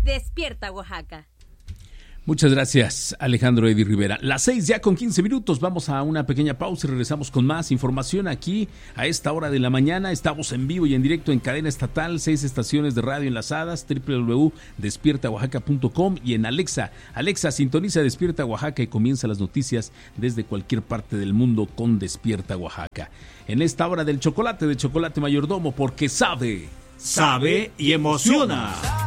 Despierta Oaxaca. Muchas gracias, Alejandro Edi Rivera. Las 6 ya con 15 minutos. Vamos a una pequeña pausa y regresamos con más información aquí a esta hora de la mañana. Estamos en vivo y en directo en cadena estatal, 6 estaciones de radio enlazadas, www.despiertaoaxaca.com y en Alexa. Alexa, sintoniza Despierta Oaxaca y comienza las noticias desde cualquier parte del mundo con Despierta Oaxaca. En esta hora del chocolate, de Chocolate Mayordomo, porque sabe y emociona.